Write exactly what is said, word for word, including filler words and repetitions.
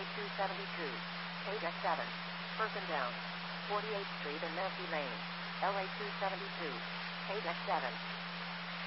two seventy-two. eight X seven. Person down. forty-eighth Street and Nancy Lane. L A two seventy-two. eight X seven.